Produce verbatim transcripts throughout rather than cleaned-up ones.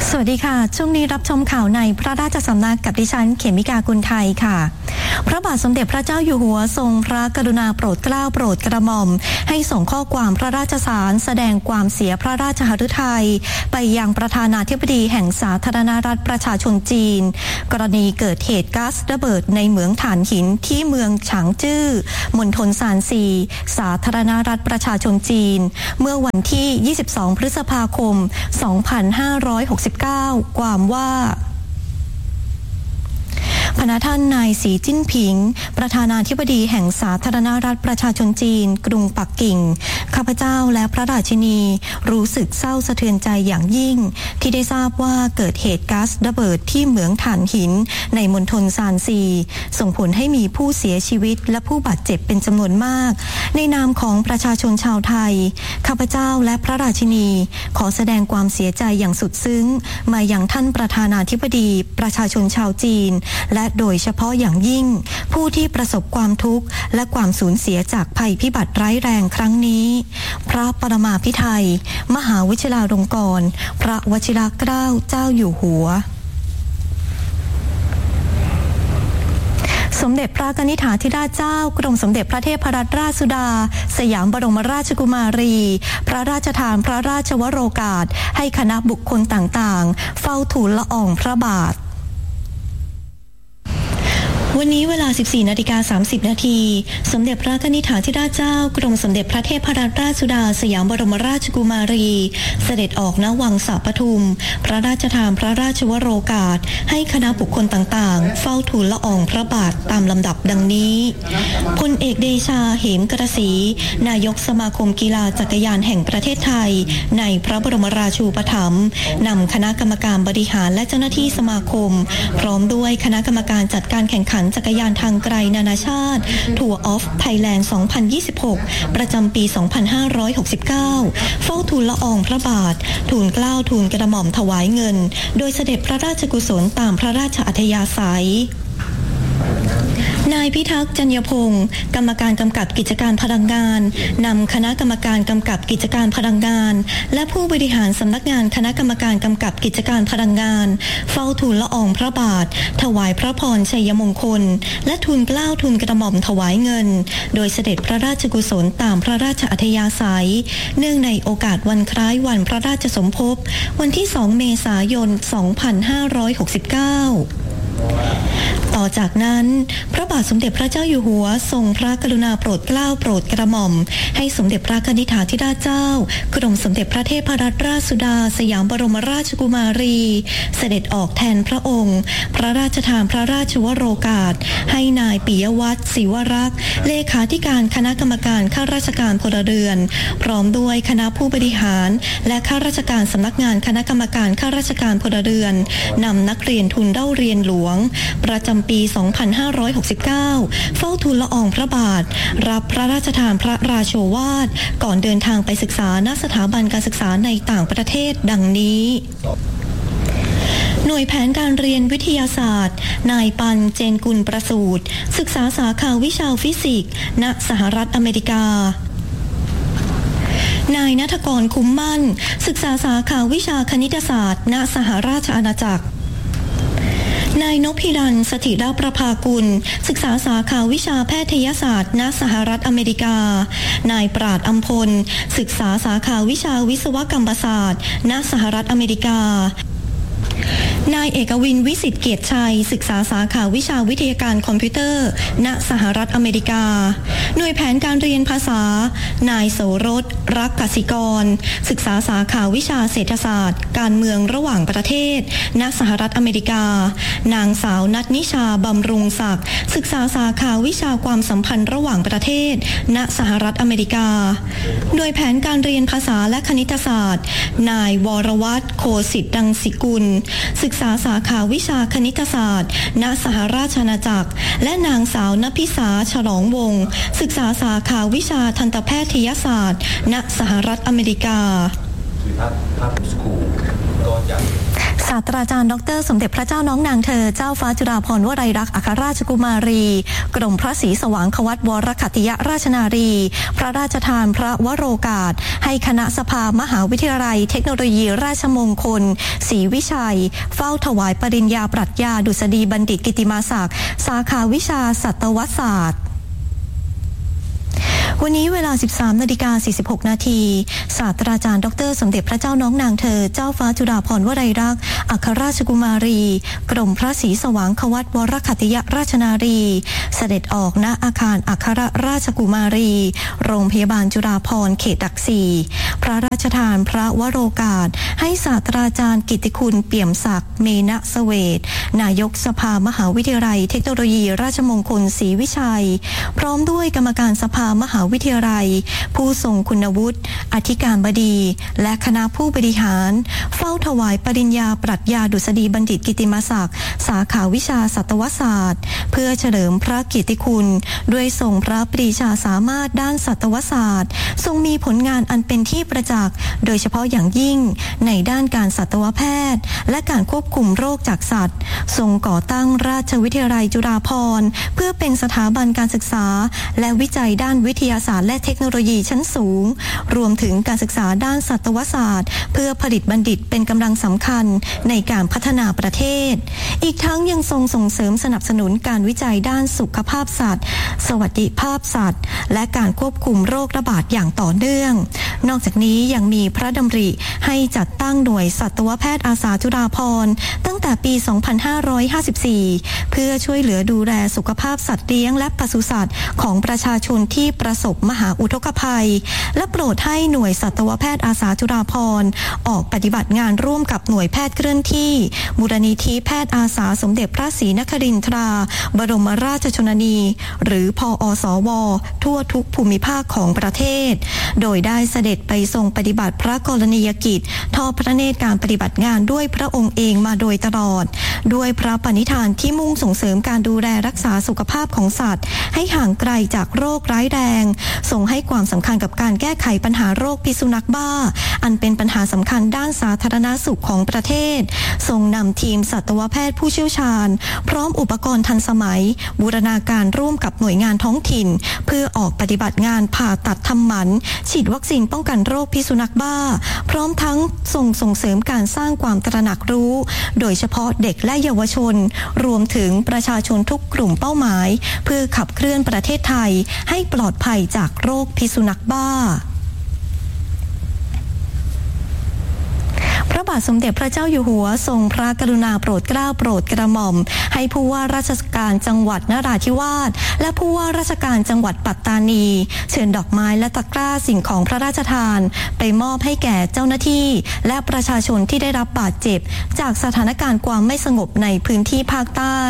สวัสดีค่ะช่วงนี้รับชมข่าวในพระราชสำนักกับดิฉันเขมิกากุลไทยค่ะพระบาทสมเด็จพระเจ้าอยู่หัวทรงพระกรุณาโปรดเกล้าโปรดกระหม่อมให้ส่งข้อความพระราชสารแสดงความเสียพระราชหฤทัยไปยังประธานาธิบดีแห่งสาธารณรัฐประชาชนจีนกรณีเกิดเหตุก๊าซระเบิดในเหมืองถ่านหินที่เมืองฉางจื้อมณฑลซานซีสาธารณรัฐประชาชนจีนเมื่อวันที่ ยี่สิบสอง พฤษภาคม สองพันห้าร้อยหกสิบเก้า ความว่าพระท่านนายสีจิ้นผิงประธานาธิบดีแห่งสาธารณรัฐประชาชนจีนกรุงปักกิ่งข้าพเจ้าและพระราชินีรู้สึกเศร้าสะเทือนใจอย่างยิ่งที่ได้ทราบว่าเกิดเหตุก๊าซระเบิดที่เหมืองถ่านหินในมณฑลซานซีส่งผลให้มีผู้เสียชีวิตและผู้บาดเจ็บเป็นจำนวนมากในนามของประชาชนชาวไทยข้าพเจ้าและพระราชินีขอแสดงความเสียใจอย่างสุดซึ้งมายังท่านประธานาธิบดีประชาชนชาวจีนและโดยเฉพาะอย่างยิ่งผู้ที่ประสบความทุกข์และความสูญเสียจากภัยพิบัติร้ายแรงครั้งนี้พระปรมาภิไธยมหาวิชิราลงกรณ์พระวชิรเกล้าเจ้าอยู่หัวสมเด็จพระกนิษฐาธิราชเจ้ากรมสมเด็จพระเทพรัตนราชสุดาสยามบรมราชกุมารีพระราชทานพระราชวโรกาสให้คณะบุคคลต่างๆเฝ้าทูลละอองพระบาทวันนี้เวลา สิบสี่นาฬิกาสามสิบนาทีสมเด็จพระกนิษฐาธิราชเจ้ากรมสมเด็จพระเทพรัตนราชสุดาสยามบรมราชกุมารีเสด็จออกณวังสาปทุมพระราชทานพระราชวโรกาสให้คณะบุคคลต่างๆเฝ้าทูลละอองพระบาทตามลำดับดังนี้พลเอกเดชาเหมกระศรีนายกสมาคมกีฬาจักรยานแห่งประเทศไทยในพระบรมราชูปถัมภ์นำคณะกรรมการบริหารและเจ้าหน้าที่สมาคมพร้อมด้วยคณะกรรมการจัดการแข่งขันจักรยานทางไกลนานาชาติ Tour of Thailand สองพันยี่สิบหก ประจำปี สองพันห้าร้อยหกสิบเก้า เฝ้าทูลละอองพระบาททูลเกล้าทูลกระหม่อมถวายเงินโดยเสด็จพระราชกุศลตามพระราชอัธยาศัยนายพิทักษ์จัญญพงศ์กรรมการกำกับกิจการพลังงานนำคณะกรรมการกำกับกิจการพลังงานและผู้บริหารสำนักงานคณะกรรมการกำกับกิจการพลังงานเฝ้าทูลละอองพระบาทถวายพระพรชัยมงคลและทูลเกล้าทูลกระหม่อมถวายเงินโดยเสด็จพระราชกุศลตามพระราชอัธยาศัยเนื่องในโอกาสวันคล้ายวันพระราชสมภพวันที่สองเมษายนสองพันห้าร้อยหกสิบเก้าต่อจากนั้นพระบาทสมเด็จพระเจ้าอยู่หัวทรงพระกรุณาโปรดเกล้าโปรดกระหม่อมให้สมเด็จพระกนิษฐาธิราชเจ้ากรมสมเด็จพระเทพรัตนราชสุดาสยามบรมราชกุมารีเสด็จออกแทนพระองค์พระราชทานพระราชวโรกาสให้นายปิยวัฒน์ศิวรักษ์เลขาธิการคณะกรรมการข้าราชการพลเรือนพร้อมด้วยคณะผู้บริหารและข้าราชการสำนักงานคณะกรรมการข้าราชการพลเรือนนำนักเรียนทุนเล่าเรียนหลวงประจำปี สองพันห้าร้อยหกสิบเก้า เฝ้าทูลละอองพระบาทรับพระราชทานพระราโชวาทก่อนเดินทางไปศึกษาณสถาบันการศึกษาในต่างประเทศดังนี้หน่วยแผนการเรียนวิทยาศาสตร์นายปันเจนกุลประสูติศึกษาสาขาวิชาฟิสิกส์ณสหรัฐอเมริกานายณัฐกรคุ้มมั่นศึกษาสาขาวิชาคณิตศาสตร์ณสหราชอาณาจักรนายนพิรันสถิรประภากุลศึกษาสาขาวิชาแพทยศาสตร์ณสหรัฐอเมริกานายปราดอำพลศึกษาสาขาวิชาวิศวกรรมศาสตร์ณสหรัฐอเมริกานายเอกวินวิสิทธิ์เกียรติชัยศึกษาสาขาวิชาวิทยาการคอมพิวเตอร์ณสหรัฐอเมริกาหน่วยแผนการเรียนภาษานายโสรสรักกสิกรศึกษาสาขาวิชาเศรษฐศาสตร์การเมืองระหว่างประเทศณสหรัฐอเมริกานางสาวนัทนิชาบำรุงศักดิ์ศึกษาสาขาวิชาความสัมพันธ์ระหว่างประเทศณสหรัฐอเมริกาหน่วยแผนการเรียนภาษาและคณิตศาสตร์นายวรวัฒน์โคสิทธิ์ดังสิกุลศึกษาสาขาวิชาคณิตศาสตร์ณสหราชอาณาจักรและนางสาวนภิษาฉลองวงศ์ศึกษาสาขาวิชาทันตแพทยศาสตร์ณสหรัฐอเมริกาศาสตราจารย์ดรสมเด็จพระเจ้าน้องนางเธอเจ้าฟ้าจุฬาภรณ์วลัยลักษณ์อัครราชกุมารีกรมพระศรีสว่างควัตวรคัตติยราชนารีพระราชทานพระวโรกาสให้คณะสภามหาวิทยาลัยเทคโนโลยีราชมงคลศรีวิชัยเฝ้าถวายปริญญาปรัชญาดุษฎีบัณฑิตกิตติมาศักดิ์สาขาวิชาสัตวศาสตร์วันนี้เวลา สิบสามนาฬิกาสี่สิบหกนาทีศาสตราจารย์ดรสมเด็จพระเจ้าน้องนางเธอเจ้าฟ้าจุฬาภรณ์วลัยลักษณ์อัครราชกุมารีกรมพระศรีสว่างควัตวรคัตติยราชนารีเสด็จออกณอาคารอัครราชกุมารีโรงพยาบาลจุฬาภรณ์เขตหลักสี่พระราชทานพระวโรกาสให้ศาสตราจารย์กิตติคุณเปี่ยมศักดิ์เมณเสเวตนายกสภามหาวิทยาลัยเทคโนโลยีราชมงคลศรีวิชัยพร้อมด้วยกรรมการสภามหาวิทยาลัยผู้ทรงคุณวุฒิอธิการบดีและคณะผู้บริหารเฝ้าถวายปริญญาปรัชญาดุษฎีบัณฑิตกิตติมศักดิ์สาขาวิชาสัตวศาสตร์เพื่อเฉลิมพระเกียรติคุณด้วยทรงพระปรีชาสามารถด้านสัตวศาสตร์ทรงมีผลงานอันเป็นที่ประจักษ์โดยเฉพาะอย่างยิ่งในด้านการสัตวแพทย์และการควบคุมโรคจากสัตว์ทรงก่อตั้งราชวิทยาลัยจุฬาภรณ์เพื่อเป็นสถาบันการศึกษาและวิจัยด้านวิทยาศาสตร์และเทคโนโลยีชั้นสูงรวมถึงการศึกษาด้านสัตวศาสตร์เพื่อผลิตบัณฑิตเป็นกำลังสำคัญในการพัฒนาประเทศอีกทั้งยังทรงส่งเสริมสนับสนุนการวิจัยด้านสุขภาพสัตว์สวัสดิภาพสัตว์และการควบคุมโรคระบาดอย่างต่อเนื่องนอกจากนี้ยังมีพระดำริให้จัดตั้งหน่วยสัตวแพทย์อาสาจุฬาภรณ์ตั้งแต่ปี สองพันห้าร้อยห้าสิบสี่ เพื่อช่วยเหลือดูแลสุขภาพสัตว์เลี้ยงและปศุสัตว์ของประชาชนที่ประสบมหาอุทกภัยและโปรดให้หน่วยสัตวแพทย์อาสาจุฬาภรณ์ออกปฏิบัติงานร่วมกับหน่วยแพทย์เคลื่อนที่มูลนิธิแพทย์อาสาสมเด็จพระศรีนครินทราบรมราชชนนีหรือพอสวทั่วทุกภูมิภาคของประเทศโดยได้เสด็จไปทรงปฏิบัติพระกรณียกิจทอดพระเนตรการปฏิบัติงานด้วยพระองค์เองมาโดยตลอดด้วยพระปณิธานที่มุ่งส่งเสริมการดูแลรักษาสุขภาพของสัตว์ให้ห่างไกลจากโรคร้ายแรงทรงให้ความสำคัญกับการแก้ไขปัญหาโรคพิษสุนัขบ้าอันเป็นปัญหาสำคัญด้านสาธารณสุขของประเทศทรงนำทีมสัตวแพทย์ผู้เชี่ยวชาญพร้อมอุปกรณ์ทันสมัยบูรณาการร่วมกับหน่วยงานท้องถิ่นเพื่อออกปฏิบัติงานผ่าตัดทำหมันฉีดวัคซีนป้องกันโรคพิษสุนัขบ้าพร้อมทั้งส่งส่งเสริมการสร้างความตระหนักรู้โดยเฉพาะเด็กและเยาวชนรวมถึงประชาชนทุกกลุ่มเป้าหมายเพื่อขับเคลื่อนประเทศไทยให้ปลอดภัยจากโรคพิษสุนัขบ้าพระบาทสมเด็จพระเจ้าอยู่หัวทรงพระกรุณาโปรดเกล้าโปรดกระหม่อมให้ผู้ว่าราชการจังหวัดนราธิวาสและผู้ว่าราชการจังหวัดปัตตานีเชิญดอกไม้และตะกร้าสิ่งของพระราชทานไปมอบให้แก่เจ้าหน้าที่และประชาชนที่ได้รับบาดเจ็บจากสถานการณ์ความไม่สงบในพื้นที่ภาคใต้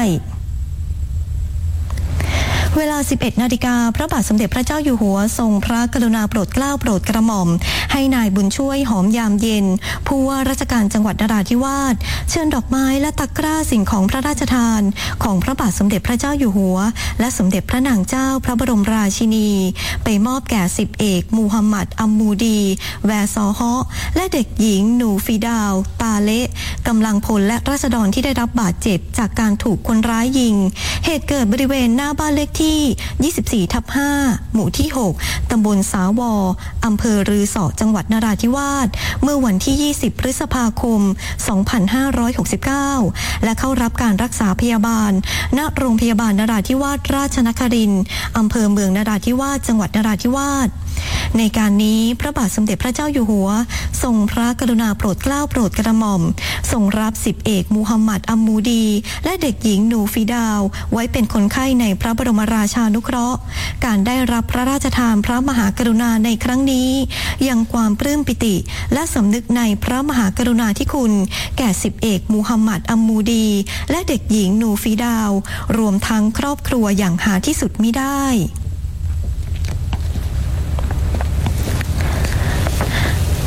เวลา สิบเอ็ดนาฬิกาพระบาทสมเด็จพระเจ้าอยู่หัวทรงพระกรุณาโปรดเกล้าโปรดกระหม่อมให้นายบุญช่วยหอมยามเย็นผู้ว่าราชการจังหวัดนราธิวาสเชิญดอกไม้และตะกร้าสิ่งของพระราชทานของพระบาทสมเด็จพระเจ้าอยู่หัวและสมเด็จพระนางเจ้าพระบรมราชินีไปมอบแก่สิบเอกมูฮัมหมัดอัมมูดีแวซอฮะและเด็กหญิงหนูฟีดาวตาเละกำลังพลและราษฎรที่ได้รับบาดเจ็บจากการถูกคนร้ายยิงเหตุเกิดบริเวณหน้าบ้านเลขที่ยี่สิบสี่ทับห้า หมู่ที่หกตำบลสาวออำเภอรือสอจังหวัดนราธิวาสเมื่อวันที่ยี่สิบพฤษภาคมสองพันห้าร้อยหกสิบเก้าและเข้ารับการรักษาพยาบาลณโรงพยาบาลนราธิวาสราชนครินทร์อำเภอเมืองนราธิวาสจังหวัดนราธิวาสในการนี้พระบาทสมเด็จพระเจ้าอยู่หัวทรงพระกรุณาโปรดเกล้าโปรดกระหม่อมทรงรับสิบเอกมูฮัมหมัดอัมมูดีและเด็กหญิงหนูฟีดาวไว้เป็นคนไข้ในพระบรมราชานุเคราะห์การได้รับพระราชทานพระมหากรุณาในครั้งนี้ยังความปลื้มปิติและสำนึกในพระมหากรุณาธิคุณแก่สิบเอกมูฮัมหมัดอัมมูดีและเด็กหญิงหนูฟีดาวรวมทั้งครอบครัวอย่างหาที่สุดมิได้ จาก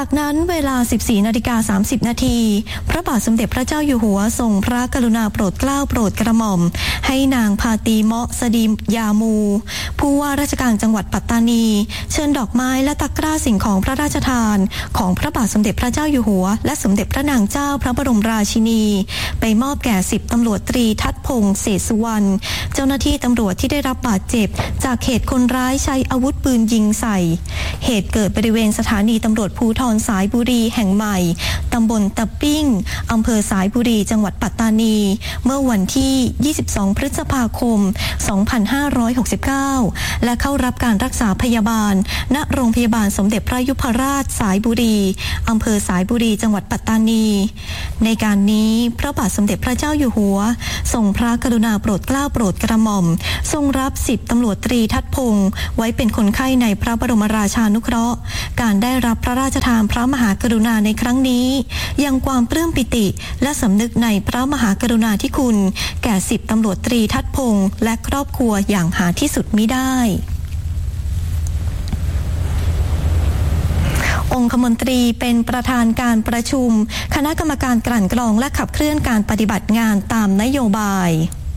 จากนั้นเวลา สิบสี่นาฬิกาสามสิบนาทีพระบาทสมเด็จพระเจ้าอยู่หัวทรงพระกรุณาโปรดเกล้าโปรดกระหม่อมให้นางพาตีเมาะสดียามูผู้ว่าราชการจังหวัดปัตตานีเชิญดอกไม้และตะกร้าสิ่งของพระราชทานของพระบาทสมเด็จพระเจ้าอยู่หัวและสมเด็จพระนางเจ้าพระบรมราชินีไปมอบแก่สิบตำรวจตรีทัศพงษ์เศรษฐสุวรรณเจ้าหน้าที่ตำรวจที่ได้รับบาดเจ็บจากเหตุคนร้ายใช้อาวุธปืนยิงใส่เหตุเกิดบริเวณสถานีตำรวจภูธรสายบุรีแห่งใหม่ตำบลตะปิ้งอำเภอสายบุรีจังหวัดปัตตานีเมื่อวันที่ยี่สิบสองพฤษภาคมสองพันห้าร้อยหกสิบเก้าและเข้ารับการรักษาพยาบาลณโรงพยาบาลสมเด็จพระยุพราชสายบุรีอำเภอสายบุรีจังหวัดปัตตานีในการนี้พระบาทสมเด็จพระเจ้าอยู่หัวทรงพระกรุณาโปรดเกล้าโปรดกระหม่อมทรงรับสิบตำรวจตรีทัศพงษ์ไว้เป็นคนไข้ในพระบรมราชานุเคราะห์การได้รับพระราชทานพระมหากรุณาในครั้งนี้ยังความปลื้มปิติและสำนึกในพระมหากรุณาธิคุณแก่สิบตำรวจตรีทัศพงษ์และครอบครัวอย่างหาที่สุดมิได้องคมนตรีเป็นประธานการประชุมคณะกรรมการกลั่นกรองและขับเคลื่อนการปฏิบัติงานตามนโยบาย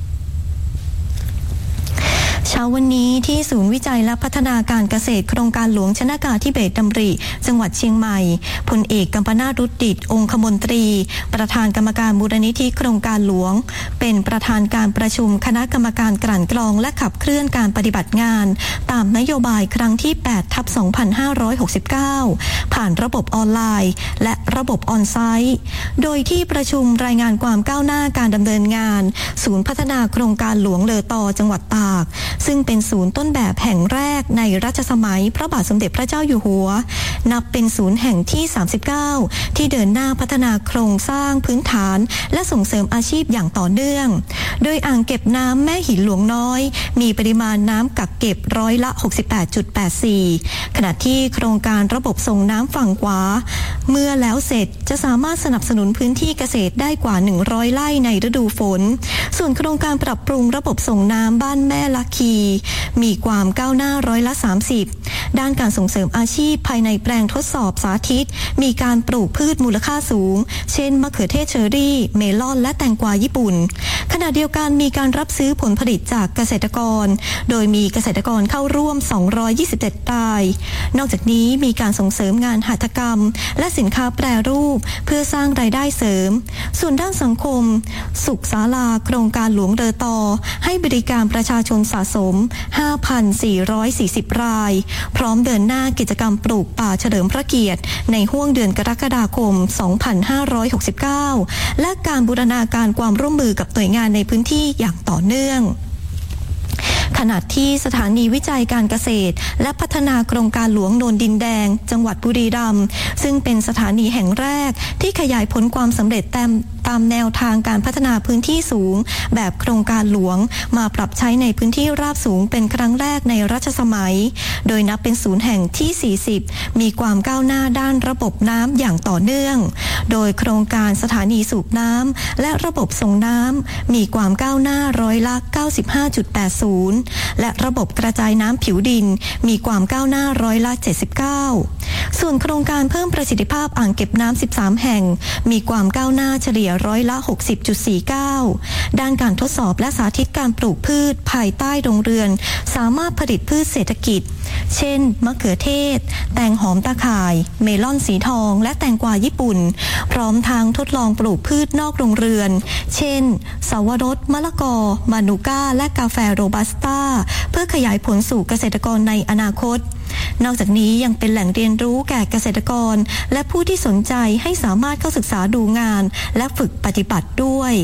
เช้าวันนี้ที่ศูนย์วิจัยและพัฒนาการเกษตรโครงการหลวงชนากาธิเบศรดำริจังหวัดเชียงใหม่พลเอกกัมปนาท รุดดิษฐ์องคมนตรีประธานกรรมการมูลนิธิโครงการหลวงเป็นประธานการประชุมคณะกรรมการกลั่นกรองและขับเคลื่อนการปฏิบัติงานตามนโยบายครั้งที่ แปดทับสองพันห้าร้อยหกสิบเก้า ผ่านระบบออนไลน์และระบบออนไซต์โดยที่ประชุมรายงานความก้าวหน้าการดำเนินงานศูนย์พัฒนาโครงการหลวงเลอตอจังหวัดตากซึ่งเป็นศูนย์ต้นแบบแห่งแรกในรัชสมัยพระบาทสมเด็จพระเจ้าอยู่หัวนับเป็นศูนย์แห่งที่สามสิบเก้าที่เดินหน้าพัฒนาโครงสร้างพื้นฐานและส่งเสริมอาชีพอย่างต่อเนื่องโดยอ่างเก็บน้ำแม่หินหลวงน้อยมีปริมาณน้ำกักเก็บร้อยละ หกสิบแปดจุดแปดสี่ ขณะที่โครงการระบบส่งน้ำฝั่งขวาเมื่อแล้วเสร็จจะสามารถสนับสนุนพื้นที่เกษตรได้กว่าหนึ่งร้อยไร่ในฤดูฝนส่วนโครงการปรับปรุงระบบส่งน้ำบ้านแม่ลักคีมีความก้าวหน้าร้อยละสามสิบด้านการส่งเสริมอาชีพภายในแปลงทดสอบสาธิตมีการปลูกพืชมูลค่าสูงเช่นมะเขือเทศเชอรี่เมลอนและแตงกวาญี่ปุ่นขณะเดียวกันมีการรับซื้อผลผลิตจากเกษตรกรโดยมีเกษตรกรเข้าร่วมสองร้อยยี่สิบเจ็ดรายนอกจากนี้มีการส่งเสริมงานหัตถกรรมและสินค้าแปรรูปเพื่อสร้างรายได้เสริมส่วนด้านสังคมสุขศาลาโครงการหลวงเลอตอให้บริการประชาชนสะสม ห้าพันสี่ร้อยสี่สิบ รายพร้อมเดินหน้ากิจกรรมปลูกป่าเฉลิมพระเกียรติในห้วงเดือนกรกฎาคมสองพันห้าร้อยหกสิบเก้าและการบูรณาการความร่วมมือกับหน่วยงานในพื้นที่อย่างต่อเนื่องขณะที่สถานีวิจัยการเกษตรและพัฒนาโครงการหลวงโนนดินแดงจังหวัดบุรีรัมย์ซึ่งเป็นสถานีแห่งแรกที่ขยายผลความสำเร็จตามตามแนวทางการพัฒนาพื้นที่สูงแบบโครงการหลวงมาปรับใช้ในพื้นที่ราบสูงเป็นครั้งแรกในรัชสมัยโดยนับเป็นศูนย์แห่งที่สี่สิบมีความก้าวหน้าด้านระบบน้ำอย่างต่อเนื่องโดยโครงการสถานีสูบน้ำและระบบส่งน้ำมีความก้าวหน้าร้อยละ เก้าสิบห้าจุดแปดศูนย์ และระบบกระจายน้ำผิวดินมีความก้าวหน้าร้อยละ เจ็ดสิบเก้า ส่วนโครงการเพิ่มประสิทธิภาพอ่างเก็บน้ำสิบสามแห่งมีความก้าวหน้าเฉลี่ยร้อยละ หกสิบจุดสี่เก้า ด้านการทดสอบและสาธิตการปลูกพืชภายใต้โรงเรือนสามารถผลิตพืชเศรษฐกิจเช่นมะเขือเทศแตงหอมตาข่ายเมลอนสีทองและแตงกวาญี่ปุ่นพร้อมทางทดลองปลูกพืชนอกโรงเรือนเช่นสาวรสมะละกอมานูก้าและกาแฟโรบัสต้าเพื่อขยายผลสู่เกษตรกรในอนาคตนอกจากนี้ยังเป็นแหล่งเรียนรู้แก่เกษตรกรและผู้ที่สนใจให้สามารถเข้าศึกษาดูงานและฝึกปฏิบัติด้วย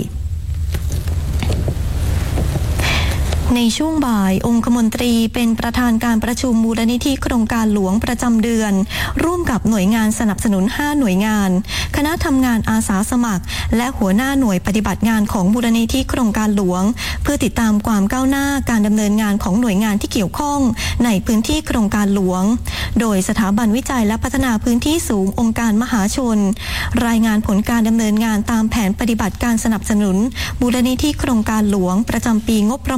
ในช่วงบ่ายองคมนตรีเป็นประธานการประชุมมูลนิธิโครงการหลวงประจำเดือนร่วมกับหน่วยงานสนับสนุนห้าหน่วยงานคณะทำงานอาสาสมัครและหัวหน้าหน่วยปฏิบัติงานของมูลนิธิโครงการหลวงเพื่อติดตามความก้าวหน้าการดำเนินงานของหน่วยงานที่เกี่ยวข้องในพื้นที่โครงการหลวงโดยสถาบันวิจัยและพัฒนาพื้นที่สูงองค์การมหาชนรายงานผลการดำเนินงานตามแผนปฏิบัติการสนับสนุนมูลนิธิโครงการหลวงประจำปีงบประมาณ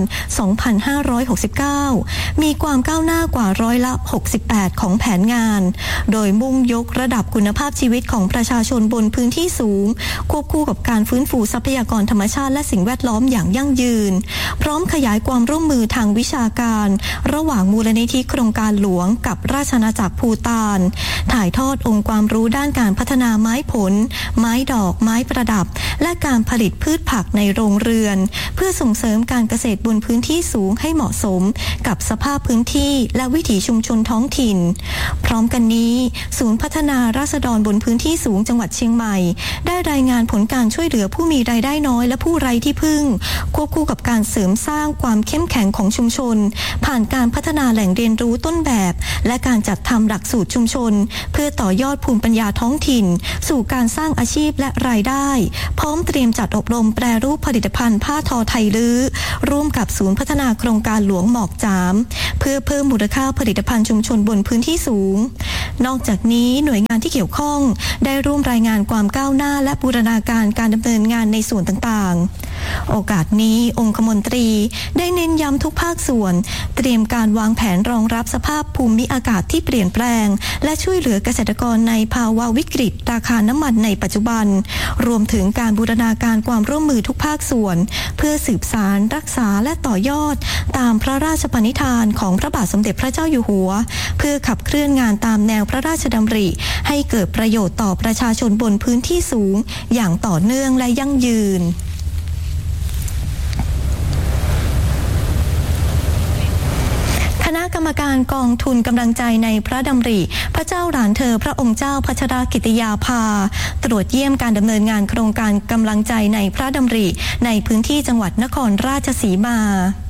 สองพันห้าร้อยหกสิบเก้า มีความก้าวหน้ากว่าร้อยละหกสิบแปดของแผนงานโดยมุ่งยกระดับคุณภาพชีวิตของประชาชนบนพื้นที่สูงควบคู่กับการฟื้นฟูทรัพยากรธรรมชาติและสิ่งแวดล้อมอย่างยั่งยืนพร้อมขยายความร่วมมือทางวิชาการระหว่างมูลนิธิโครงการหลวงกับราชอาณาจักรภูฏานถ่ายทอดองค์ความรู้ด้านการพัฒนาไม้ผลไม้ดอกไม้ประดับและการผลิตพืชผักในโรงเรือนเพื่อส่งเสริมการเกษตรบนพื้นที่สูงให้เหมาะสมกับสภาพพื้นที่และวิถีชุมชนท้องถิ่นพร้อมกันนี้ศูนย์พัฒนาราษฎรบนพื้นที่สูงจังหวัดเชียงใหม่ได้รายงานผลการช่วยเหลือผู้มีรายได้น้อยและผู้ไร้ที่พึ่งควบคู่กับการเสริมสร้างความเข้มแข็งของชุมชนผ่านการพัฒนาแหล่งเรียนรู้ต้นแบบและการจัดทำหลักสูตรชุมชนเพื่อต่อยอดภูมิปัญญาท้องถิ่นสู่การสร้างอาชีพและรายได้พร้อมเตรียมจัดอบรมแปรรูปผลิตภัณฑ์ผ้าทอไทยลื้อร่วมกับศูนย์พัฒนาโครงการหลวงหมอกจามเพื่อเพิ่มมูลค่าผลิตภัณฑ์ชุมชนบนพื้นที่สูงนอกจากนี้หน่วยงานที่เกี่ยวข้องได้ร่วมรายงานความก้าวหน้าและบูรณาการการดำเนินงานในส่วนต่างๆโอกาสนี้องคมนตรีได้เน้นย้ำทุกภาคส่วนเตรียมการวางแผนรองรับสภาพภูมิอากาศที่เปลี่ยนแปลงและช่วยเหลือเกษตรกรในภาวะวิกฤตราคาน้ำมันในปัจจุบันรวมถึงการบูรณาการความร่วมมือทุกภาคส่วนเพื่อสืบสานรักษาและต่อยอดตามพระราชปณิธานของพระบาทสมเด็จพระเจ้าอยู่หัวเพื่อขับเคลื่อนงานตามแนวพระราชดำริให้เกิดประโยชน์ต่อประชาชนบนพื้นที่สูงอย่างต่อเนื่องและยั่งยืนคณะกรรมการกองทุนกำลังใจในพระดำริพระเจ้าหลานเธอพระองค์เจ้าพัชรกิติยาภาตรวจเยี่ยมการดำเนินงานโครงการกำลังใจในพระดำริในพื้นที่จังหวัดนครราชสีมา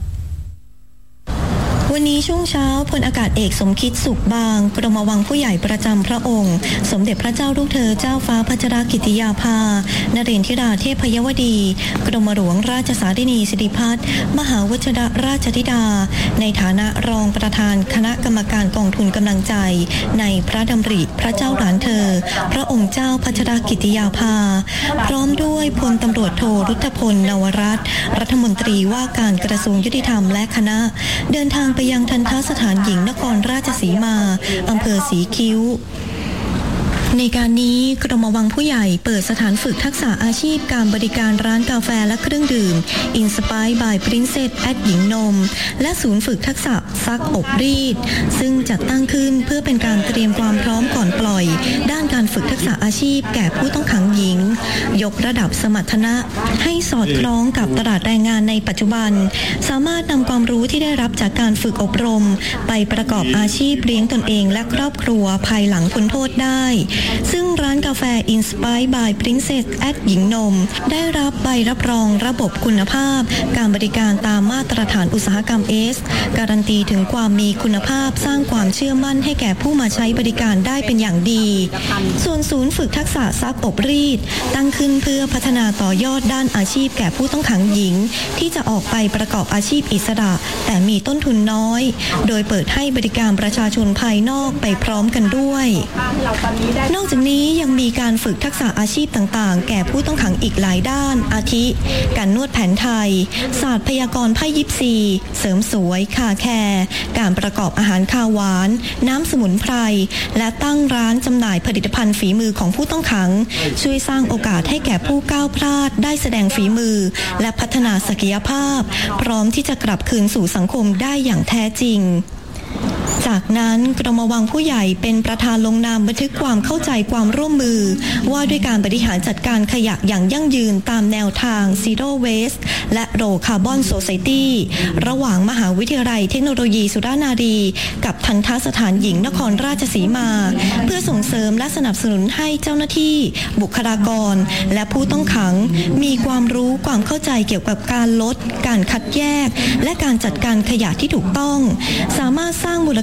วันนี้ช่วงเช้าพลอากาศเอกสมคิดสุขบางกรมวังผู้ใหญ่ประจำพระองค์สมเด็จพระเจ้าลูกเธอเจ้าฟ้าพัชรกิติยาภานเรนทิราเทพยวดีกรมหลวงราชสารินีสิริพัฒน์มหาวชิรราชธิดาในฐานะรองประธานคณะกรรมการกองทุนกำลังใจในพระดำริพระเจ้าหลานเธอพระองค์เจ้าพัชรกิติยาภาพร้อมด้วยพลตำรวจโทรุทธพลนวรัตน์รัฐมนตรีว่าการกระทรวงยุติธรรมและคณะเดินทางไปยังทัณฑสถานหญิงนครราชสีมาอำเภอสีคิ้วในการนี้กรมวังผู้ใหญ่เปิดสถานฝึกทักษะอาชีพการบริการร้านกาแฟและเครื่องดื่ม Inspire by Princess แอดหญิงนมและศูนย์ฝึกทักษะซักอบรีดซึ่งจัดตั้งขึ้นเพื่อเป็นการเตรียมความพร้อมก่อนปล่อยด้านการฝึกทักษะอาชีพแก่ผู้ต้องขังหญิงยกระดับสมรรถนะให้สอดคล้องกับตลาดแรงงานในปัจจุบันสามารถนำความรู้ที่ได้รับจากการฝึกอบรมไปประกอบอาชีพเลี้ยงตนเองและครอบครัวภายหลังพ้นโทษได้ซึ่งร้านกาแฟ Inspire by Princess แอดหญิงนมได้รับใบรับรองระบบคุณภาพการบริการตามมาตรฐานอุตสาหกรรม เอส การันตีถึงความมีคุณภาพสร้างความเชื่อมั่นให้แก่ผู้มาใช้บริการได้เป็นอย่างดีส่วนศูนย์ฝึกทักษะซักอบรีดตั้งขึ้นเพื่อพัฒนาต่อยอดด้านอาชีพแก่ผู้ต้องขังหญิงที่จะออกไปประกอบอาชีพอิสระแต่มีต้นทุนน้อยโดยเปิดให้บริการประชาชนภายนอกไปพร้อมกันด้วยนอกจากนี้ยังมีการฝึกทักษะอาชีพต่างๆแก่ผู้ต้องขังอีกหลายด้านอาทิการนวดแผนไทยศาสตร์พยากรณ์ไพ่ยิปซีเสริมสวยคาแคร์การประกอบอาหารคาวหวานน้ำสมุนไพรและตั้งร้านจำหน่ายผลิตภัณฑ์ฝีมือของผู้ต้องขังช่วยสร้างโอกาสให้แก่ผู้ก้าวพลาดได้แสดงฝีมือและพัฒนาศักยภาพพร้อมที่จะกลับคืนสู่สังคมได้อย่างแท้จริงจากนั้นกรมวังผู้ใหญ่เป็นประธานลงนามบันทึกความเข้าใจความร่วมมือว่าด้วยการบริหารจัดการขยะอย่างยั่งยืนตามแนวทาง Zero Waste และ Low Carbon Society ระหว่างมหาวิทยาลัยเทคโนโลยีสุรานารีกับทัณฑสถานหญิงนครราชสีมาเพื่อส่งเสริมและสนับสนุนให้เจ้าหน้าที่บุคลากรและผู้ต้องขังมีความรู้ความเข้าใจเกี่ยวกับการลดการคัดแยกและการจัดการขยะที่ถูกต้องสามารถสร้างมูล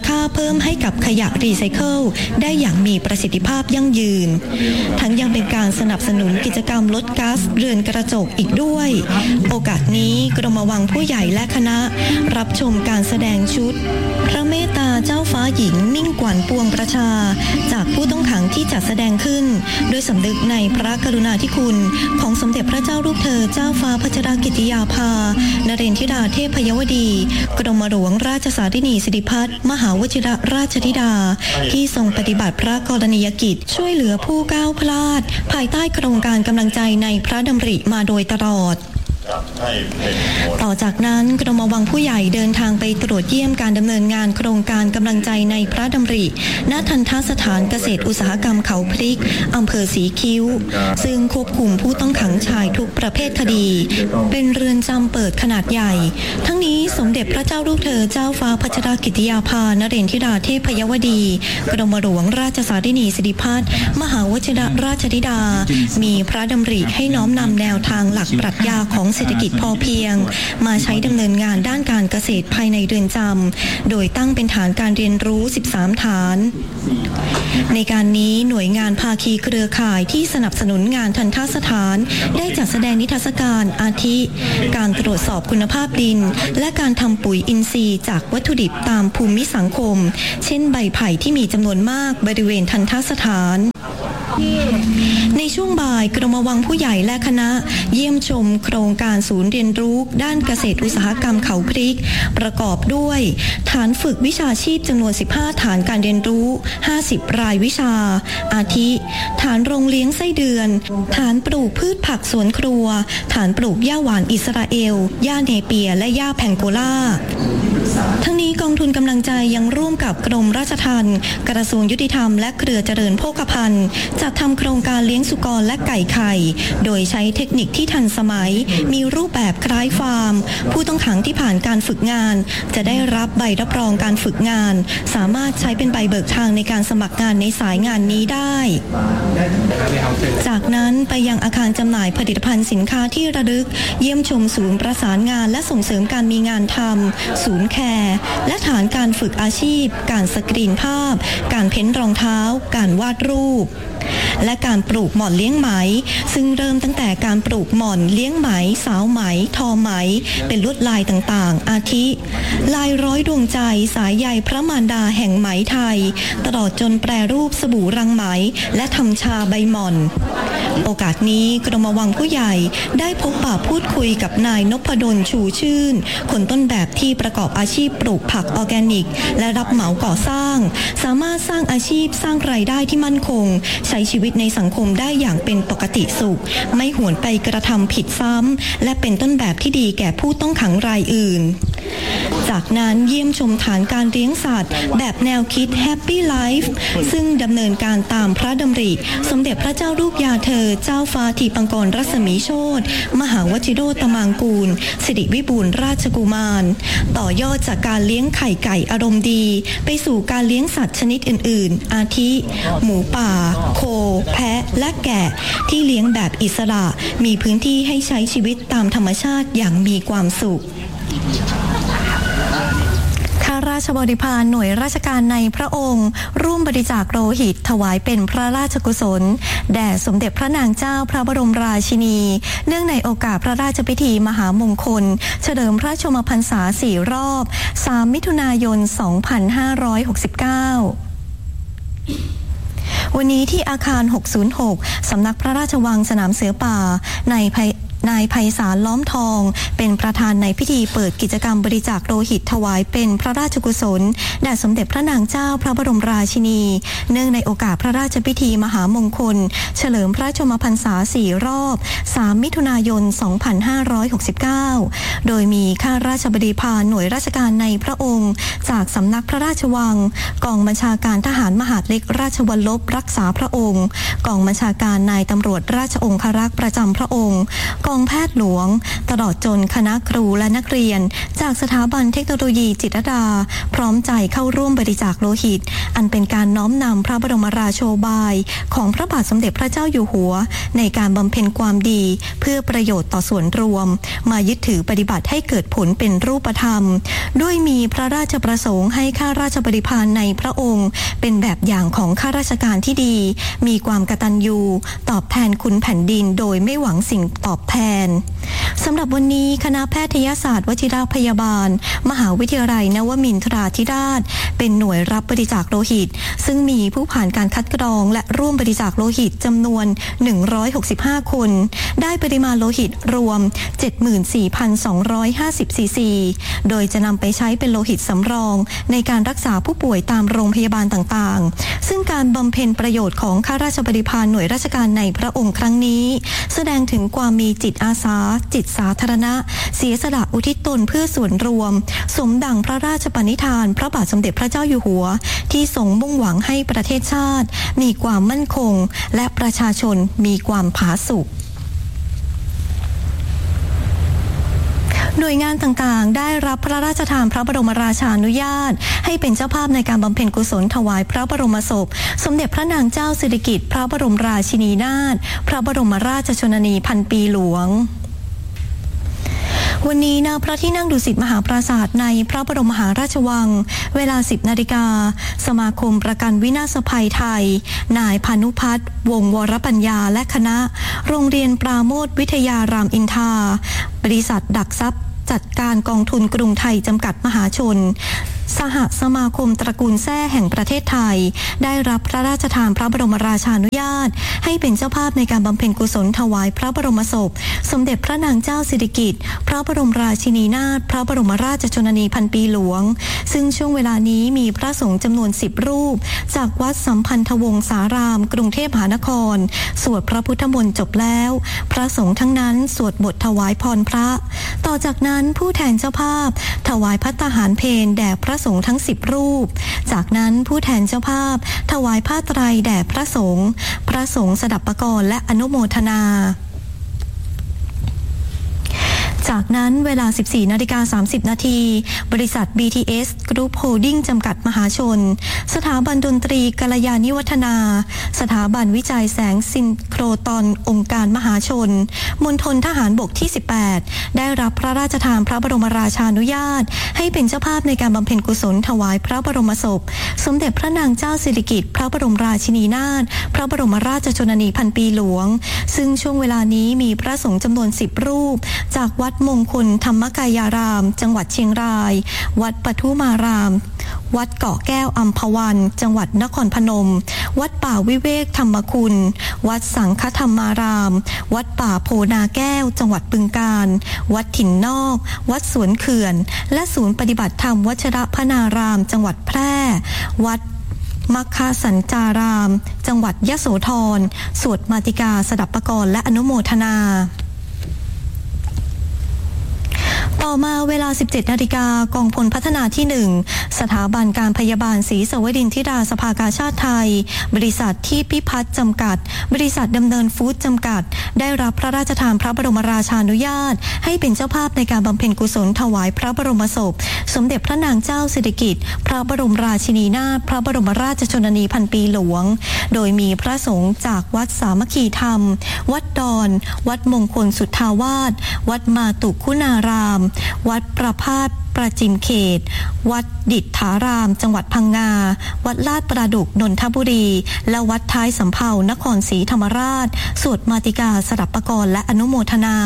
ค่าเพิ่มให้กับขยะรีไซเคิลได้อย่างมีประสิทธิภาพยั่งยืนทั้งยังเป็นการสนับสนุนกิจกรรมลดก๊าซเรือนกระจกอีกด้วยโอกาสนี้กรมวังผู้ใหญ่และคณะรับชมการแสดงชุดพระเมตตาเจ้าฟ้าหญิงมิ่งขวัญปวงประชาจากผู้ต้องขังที่จัดแสดงขึ้นโดยสำนึกในพระกรุณาธิคุณของสมเด็จพระเจ้าลูกเธอเจ้าฟ้าพัชรกิติยาภานเรนธิดาเทพยวดีกรมหลวงราชสารินีสิริพัฒน์มหาวชิรราชธิดาที่ทรงปฏิบัติพระกรณียกิจช่วยเหลือผู้ก้าวพลาดภายใต้โครงการกำลังใจในพระดำริมาโดยตลอดต่อจากนั้นกรมวังผู้ใหญ่เดินทางไปตรวจเยี่ยมการดำเนินงานโครงการกำลังใจในพระดำริณทัณฑสถานเกษตรอุตสาหกรรมเขาพริกอำเภอสีคิ้วซึ่งควบคุมผู้ต้องขังชายทุกประเภทคดีเป็นเรือนจำเปิดขนาดใหญ่ทั้งนี้สมเด็จพระเจ้าลูกเธอเจ้าฟ้าพัชรกิติยาภานเรนธิดาเทพยวดีกรมหลวงราชสารินีสิริพัฒน์มหาวชิรราชธิดามีพระดำริให้น้อมนำแนวทางหลักปรัชญาของเศรษฐกิจพอเพียงมาใช้ดำเนินงานด้านการเกษตรภายในเรือนจำโดยตั้งเป็นฐานการเรียนรู้สิบสามฐานในการนี้หน่วยงานภาคีเครือข่ายที่สนับสนุนงานทัณฑสถานได้จัดแสดงนิทรรศการอาทิการตรวจสอบคุณภาพดินและการทำปุ๋ยอินทรีย์จากวัตถุดิบตามภูมิสังคมเช่นใบไผ่ที่มีจำนวนมากบริเวณทัณฑสถานในช่วงบ่ายกรมวังผู้ใหญ่และคณะเยี่ยมชมโครงการศูนย์เรียนรู้ด้านเกษตรอุตสาหกรรมเขาพริกประกอบด้วยฐานฝึกวิชาชีพจำนวนสิบห้าฐานการเรียนรู้ห้าสิบรายวิชาอาทิฐานโรงเลี้ยงไส้เดือนฐานปลูกพืชผักสวนครัวฐานปลูกหญ้าหวานอิสราเอลหญ้าเนเปียและหญ้าแพงโกลาทั้งนี้กองทุนกำลังใจยังร่วมกับกรมราชทัณฑ์กระทรวงยุติธรรมและเครือเจริญโภคภัณฑ์จัดทำโครงการเลี้ยงสุกรและไก่ไข่โดยใช้เทคนิคที่ทันสมัยมีรูปแบบคล้ายฟาร์มผู้ต้องขังที่ผ่านการฝึกงานจะได้รับใบรับรองการฝึกงานสามารถใช้เป็นใบเบิกทางในการสมัครงานในสายงานนี้ได้จากนั้นไปยังอาคารจำหน่ายผลิตภัณฑ์สินค้าที่ระลึกเยี่ยมชมศูนย์ประสานงานและส่งเสริมการมีงานทำศูนย์แคร์และฐานการฝึกอาชีพการสกรีนภาพการเพ้นรองเท้าการวาดรูปและการปลูกหม่อนเลี้ยงไหมซึ่งเริ่มตั้งแต่การปลูกหม่อนเลี้ยงไหมสาวไหมทอไหมเป็นลวดลายต่างๆอาทิลายร้อยดวงใจสายใยพระมารดาแห่งไหมไทยตลอดจนแปรรูปสบู่รังไหมและทำชาใบหม่อนโอกาสนี้กรมวังผู้ใหญ่ได้พบปะพูดคุยกับนายนพดลชูชื่นคนต้นแบบที่ประกอบอาชีพปลูกผักออร์แกนิกและรับเหมาก่อสร้างสามารถสร้างอาชีพสร้างรายได้ที่มั่นคงใช้ชีวิตในสังคมได้อย่างเป็นปกติสุขไม่หวนไปกระทำผิดซ้ำและเป็นต้นแบบที่ดีแก่ผู้ต้องขังรายอื่นจากนั้นเยี่ยมชมฐานการเลี้ยงสัตว์แบบแนวคิด Happy Life ซึ่งดำเนินการตามพระดำริสมเด็จพระเจ้าลูกยาเธอเจ้าฟ้าทีปังกรรัศมีโชติมหาวชิโรตมังกูลสิริวิบูลย์ราชกุมารต่อยอดจากการเลี้ยงไข่ไก่อารมณ์ดีไปสู่การเลี้ยงสัตว์ชนิดอื่นๆอาทิหมูป่าโคแพะและแกะที่เลี้ยงแบบอิสระมีพื้นที่ให้ใช้ชีวิตตามธรรมชาติอย่างมีความสุขข้าราชบริพารหน่วยราชการในพระองค์ร่วมบริจาคโลหิตถวายเป็นพระราชกุศลแด่สมเด็จพระนางเจ้าพระบรมราชินีเนื่องในโอกาสพระราชพิธีมหามงคลเฉลิมพระชนมพรรษาสี่รอบสามมิถุนายนสองพันห้าร้อยหกสิบเก้าวันนี้ที่อาคารหกศูนย์หกสำนักพระราชวังสนามเสือป่าในนายไพศาลล้อมทองเป็นประธานในพิธีเปิดกิจกรรมบริจาคโลหิตถวายเป็นพระราชกุศลแด่สมเด็จพระนางเจ้าพระบรมราชินีเนื่องในโอกาสพระราชพิธีมหามงคลเฉลิมพระชนมพรรษาสี่รอบสามมิถุนายนสองพันห้าร้อยหกสิบเก้าโดยมีข้าราชบดีพาหน่วยราชการในพระองค์จากสำนักพระราชวังกองบัญชาการทหารมหาดเล็กราชวัลลบรักษาพระองค์กองบัญชาการนายตำรวจราชองครักษ์ประจำพระองค์กององแพทย์หลวงตลอดจนคณะครูและนักเรียนจากสถาบันเทคโนโลยีจิตรลดาพร้อมใจเข้าร่วมบริจาคโลหิตอันเป็นการน้อมนำพระบรมราโชบายของพระบาทสมเด็จพระเจ้าอยู่หัวในการบำเพ็ญความดีเพื่อประโยชน์ต่อส่วนรวมมายึดถือปฏิบัติให้เกิดผลเป็นรูปธรรมด้วยมีพระราชประสงค์ให้ข้าราชบริพารในพระองค์เป็นแบบอย่างของข้าราชการที่ดีมีความกตัญญูตอบแทนคุณแผ่นดินโดยไม่หวังสิ่งตอบแทนสำหรับวันนี้คณะแพทยศาสตร์วชิรพยาบาลมหาวิทยาลัยนวมินทราธิราชเป็นหน่วยรับบริจาคโลหิตซึ่งมีผู้ผ่านการคัดกรองและร่วมบริจาคโลหิตจำนวนหนึ่งร้อยหกสิบห้าคนได้ปริมาณโลหิตรวม เจ็ดหมื่นสี่พันสองร้อยห้าสิบ ซีซีโดยจะนำไปใช้เป็นโลหิตสำรองในการรักษาผู้ป่วยตามโรงพยาบาลต่างๆซึ่งการบำเพ็ญประโยชน์ของข้าราชบริพารหน่วยราชการในพระองค์ครั้งนี้แสดงถึงความมีจิตอาสาจิตสาธารณะเสียสละอุทิศตนเพื่อส่วนรวมสมดังพระราชปณิธานพระบาทสมเด็จพระเจ้าอยู่หัวที่ทรงมุ่งหวังให้ประเทศชาติมีความมั่นคงและประชาชนมีความผาสุกหน่วยงานต่างๆได้รับพระราชทานพระบรมราชานุญาตให้เป็นเจ้าภาพในการบำเพ็ญกุศลถวายพระบรมศพสมเด็จพระนางเจ้าสิริกิติ์พระบรมราชินีนาถพระบรมราชชนนีพันปีหลวงวันนี้ณพระที่นั่งดุสิตมหาปราสาทในพระบรมมหาราชวังเวลา สิบนาฬิกาสมาคมประกันวินาศภัยไทยนายพานุพัฒน์วงศ์วรปัญญาและคณะโรงเรียนปราโมทวิทยารามอินทราบริษัทดักทรัพย์จัดการกองทุนกรุงไทยจำกัดมหาชนสหสมาคมตระกูลแซ่แห่งประเทศไทยได้รับพระราชทานพระบรมราชานุญาตให้เป็นเจ้าภาพในการบำเพ็ญกุศลถวายพระบรมศพสมเด็จพระนางเจ้าสิริกิติ์พระบรมราชินีนาถพระบรมราชชนนีพันปีหลวงซึ่งช่วงเวลานี้มีพระสงฆ์จำนวนสิบรูปจากวัดสัมพันธวงศารามกรุงเทพมหานครสวดพระพุทธมนต์จบแล้วพระสงฆ์ทั้งนั้นสวดบทถวายพรพระต่อจากนั้นผู้แทนเจ้าภาพถวายภัตตาหารเพลแด่พระสงฆ์ทั้งสิบรูปจากนั้นผู้แทนเจ้าภาพถวายผ้าไตรแด่พระสงฆ์พระสงฆ์สดับปกรณ์และอนุโมทนาจากนั้นเวลา สิบสี่นาฬิกาสามสิบ นาทีบริษัท บี ที เอส Group Holding จำกัดมหาชนสถาบันดนตรีกัลยาณิวัฒนาสถาบันวิจัยแสงซินโครตอนองค์การมหาชนมณฑลทหารบกที่สิบแปดได้รับพระราชทานพระบรมราชานุญาตให้เป็นเจ้าภาพในการบำเพ็ญกุศลถวายพระบรมศพสมเด็จพระนางเจ้าสิริกิติ์พระบรมราชินีนาถพระบรมราชชนนีพันปีหลวงซึ่งช่วงเวลานี้มีพระสงฆ์จำนวนสิบรูปจากวัดมงคลธรรมกายารามจังหวัดเชียงรายวัดปทุมารามวัดเกาะแก้วอัมพวันจังหวัดนครพนมวัดป่าวิเวกธรรมคุณวัดสังฆธรรมารามวัดป่าโพนาแก้วจังหวัดบึงกาฬวัดถิ่นนอกวัดสวนเขื่อนและศูนย์ปฏิบัติธรรมวชรพนารามจังหวัดแพร่วัดมัคคสัญจารามจังหวัดยโสธรสวดมาติกาสดับปกรณ์และอนุโมทนาต่อมาเวลา สิบเจ็ดนาฬิกากองพลพัฒนาที่หนึ่งสถาบันการพยาบาลศรีสวดินทิราสภากาชาติไทยบริษัทที่พิพัฒน์จำกัดบริษัทดำเนินฟู้ดจำกัดได้รับพระราชทานพระบรมราชานุญาตให้เป็นเจ้าภาพในการบำเพ็ญกุศลถวายพระบรมศพสมเด็จพระนางเจ้าสิริกิติ์พระบรมราชินีนาถพระบรมราชชนนีพันปีหลวงโดยมีพระสงฆ์จากวัดสามัคคีธรรมวัดดอนวัดมงคลสุทธาวาสวัดมาตุคุณารามวัดประพาสประจิมเขตวัดดิษฐารามจังหวัดพังงาวัดลาดประดุกนนทบุรีและวัดท้ายสำเภานครศรีธรรมราชสวดมาติกาสดับปกรณ์และอนุโมทนา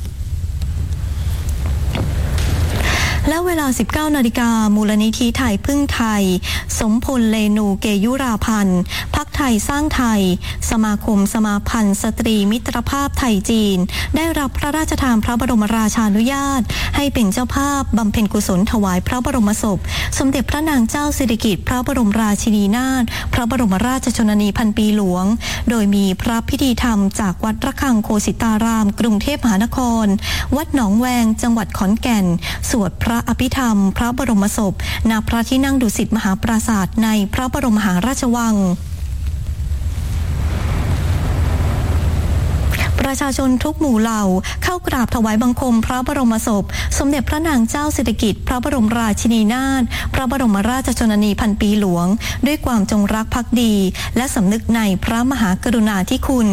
และเวลา สิบเก้านาฬิกามูลนิธิไทยพึ่งไทยสมพลเลนูเกยุราพันธ์พรรคไทยสร้างไทยสมาคมสมาพันธ์สตรีมิตรภาพไทยจีนได้รับพระราชทานพระบรมราชานุญาตให้เป็นเจ้าภาพบำเพ็ญกุศลถวายพระบรมศพสมเด็จพระนางเจ้าสิริกิติ์พระบรมราชินีนาถพระบรมราชชนนีพันปีหลวงโดยมีพระพิธีธรรมจากวัดระฆังโคสิตารามกรุงเทพมหานครวัดหนองแวงจังหวัดขอนแก่นสวดพระอภิธรรมพระบรมศพณพระที่นั่งดุสิตมหาปราสาทในพระบรมมหาราชวังปประชาชนทุกหมู่เหล่าเข้ากราบถวายบังคมพระบรมศพสมเด็จพระนางเจ้าสิริกิติ์พระบรมราชินีนาถพระบรมราชชนนีพันปีหลวงด้วยความจงรักภักดีและสำนึกในพระมหากรุณาธิคุณ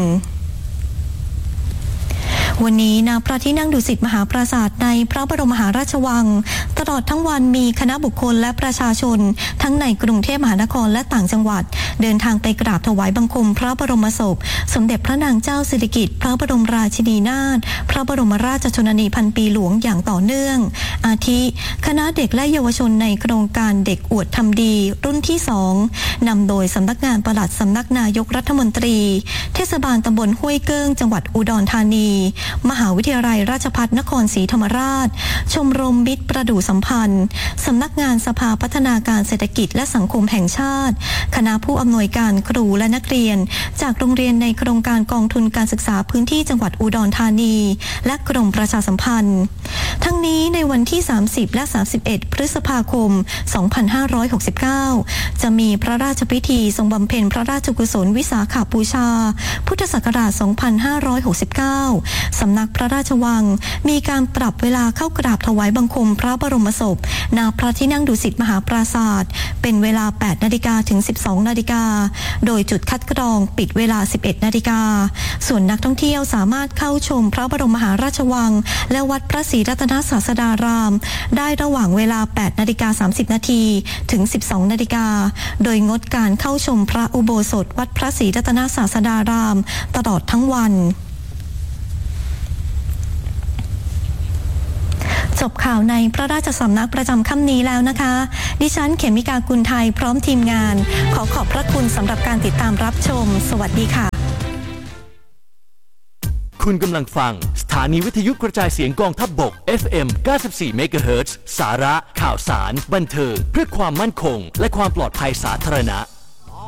วันนี้ณพระที่นั่งดุสิตมหาปราสาทในพระบรมมหาราชวังตลอดทั้งวันมีคณะบุคคลและประชาชนทั้งในกรุงเทพมหานครและต่างจังหวัดเดินทางไปกราบถวายบังคมพระบรมศพสมเด็จพระนางเจ้าสิริกิติ์พระบรมราชินีนาถพระบรมราชชนนีพันปีหลวงอย่างต่อเนื่องอาทิคณะเด็กและเยาวชนในโครงการเด็กอวดทำดีรุ่นที่สองนำโดยสำนักงานปลัดสำนักนายกรัฐมนตรีเทศบาลตำบลห้วยเกิ้งจังหวัดอุดรธานีมหาวิทยาลัยราชภัฏนครศรีธรรมราชชมรมมิตรประดู่สัมพันธ์สำนักงานสภาพัฒนาการเศรษฐกิจและสังคมแห่งชาติคณะผู้อำนวยการครูและนักเรียนจากโรงเรียนในโครงการกองทุนการศึกษาพื้นที่จังหวัดอุดรธานีและกรมประชาสัมพันธ์ทั้งนี้ในวันที่สามสิบและสามสิบเอ็ดพฤษภาคมสองพันห้าร้อยหกสิบเก้าจะมีพระราชพิธีทรงบำเพ็ญพระราชกุศลวิสาขบูชาพุทธศักราชสองพันห้าร้อยหกสิบเก้าสำนักพระราชวังมีการปรับเวลาเข้ากราบถวายบังคมพระบรมศพณพระที่นั่งดุสิตมหาปราสาทเป็นเวลา แปดนาฬิกาถึง สิบสองนาฬิกาโดยจุดคัดกรองปิดเวลา สิบเอ็ดนาฬิกาส่วนนักท่องเที่ยวสามารถเข้าชมพระบรมมหาราชวังและวัดพระศรีรัตนศาสดารามได้ระหว่างเวลา แปดนาฬิกาสามสิบนาทีถึง สิบสองนาฬิกาโดยงดการเข้าชมพระอุโบสถวัดพระศรีรัตนศาสดารามตลอดทั้งวันจบข่าวในพระราชสำนักประจำค่ำนี้แล้วนะคะดิฉันเขมิกากุลไทยพร้อมทีมงานขอขอบพระคุณสำหรับการติดตามรับชมสวัสดีค่ะคุณกำลังฟังสถานีวิทยุกระจายเสียงกองทัพบก เอฟ เอ็ม เก้าสิบสี่ เมกะเฮิรตซ์ สาระข่าวสารบันเทิงเพื่อความมั่นคงและความปลอดภัยสาธารณะ